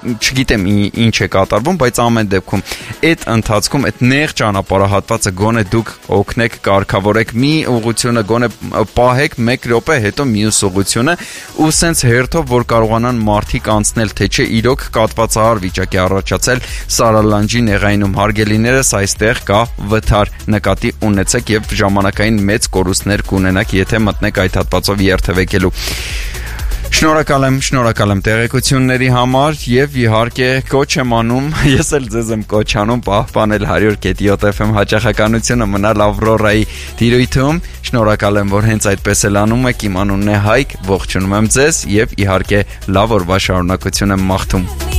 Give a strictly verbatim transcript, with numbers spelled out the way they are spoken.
չգիտեմ ինչ է կատարվում, բայց ամեն դեպքում այդ ընթացքում այդ նեղ ճանապարհահատվածը գոնե դուք օգնեք, կարգավորեք մի ուղղությունը, գոնե պահեք մեկ րոպե, հետո մյուս ուղղությունը ու սենց հերթով, որ կարողանան մարդիկ անցնել, թե չէ իրոք կատվածահար վիճակի առաջացել Սարալանջի նեղայինում հարգելիներս այստեղ կա վթար, նկատի ունեցեք եւ ժամանակային մեծ կորուստներ կունենաք, եթե մտնեք այդ հատվածով երթևեկելու։ Շնորհակալ եմ, շնորհակալ եմ տեղեկությունների համար եւ իհարկե կոչ եմ անում, ես էլ ձեզ եմ կոչ անում պահպանել one hundred point seven F M հաճախականությունը, մնալ Ավրորայի տիրույթում։ Շնորհակալ եմ, որ հենց այդպես էլ անում եք։ Իմ անունն է Հայկ, ողջունում եմ ձեզ եւ իհարկե լավ օրվա շարունակություն եմ մաղթում։